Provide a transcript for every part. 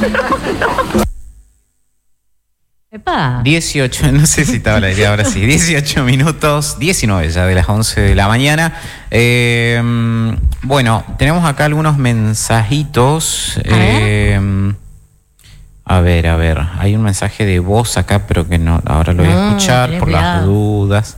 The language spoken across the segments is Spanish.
Epa. 18, no sé si estaba al aire ahora sí, 18 minutos, 19 ya de las 11 de la mañana. Bueno, tenemos acá algunos mensajitos. A ver, hay un mensaje de voz acá, pero que no, ahora lo voy a escuchar por las dudas.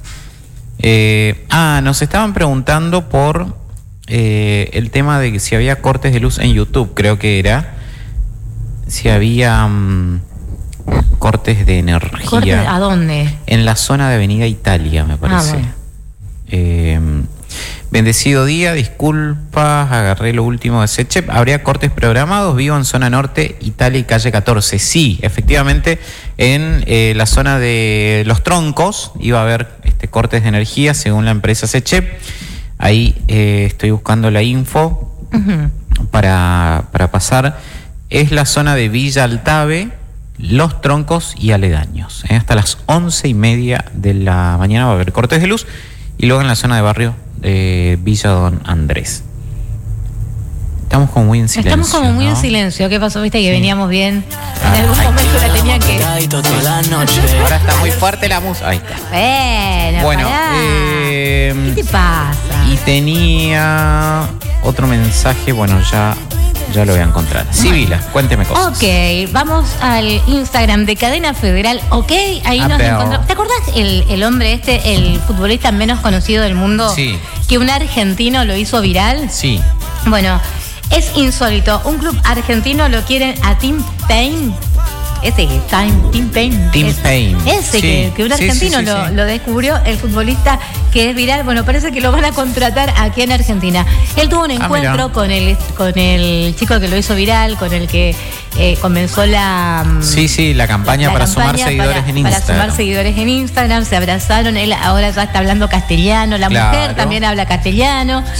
Nos estaban preguntando por el tema de si había cortes de luz en YouTube, creo que era. Si había cortes de energía. ¿Cortes? ¿A dónde? En la zona de Avenida Italia, me parece. Bueno. Bendecido día, disculpas, agarré lo último de SECHEP. ¿Habría cortes programados? Vivo en zona norte, Italia y calle 14. Sí, efectivamente, en la zona de Los Troncos iba a haber cortes de energía según la empresa SECHEP. Ahí estoy buscando la info para pasar. Es la zona de Villa Altave, Los Troncos y aledaños. Hasta las 11:30 de la mañana va a haber cortes de luz. Y luego en la zona de barrio Villa Don Andrés. Estamos como muy en silencio. Estamos como muy en silencio. ¿Qué pasó? Viste que veníamos bien. En algún momento la tenían que... Ahora está muy fuerte la música. Ahí está. Bueno, ¿qué te pasa? Y tenía otro mensaje. Bueno, ya lo voy a encontrar. Sibila, cuénteme cosas. Ok, vamos al Instagram de Cadena Federal. Ok, ahí nos encontramos. ¿Te acordás el hombre el futbolista menos conocido del mundo? Sí. Que un argentino lo hizo viral. Sí. Bueno, es insólito. Un club argentino lo quieren a Tim Payne. Tim Payne. Ese sí, que un argentino lo descubrió, el futbolista que es viral. Bueno, parece que lo van a contratar aquí en Argentina. Él tuvo un encuentro con el chico que lo hizo viral, con el que comenzó la campaña para sumar seguidores en Instagram. Para sumar seguidores en Instagram, se abrazaron. Él ahora ya está hablando castellano, la mujer también habla castellano.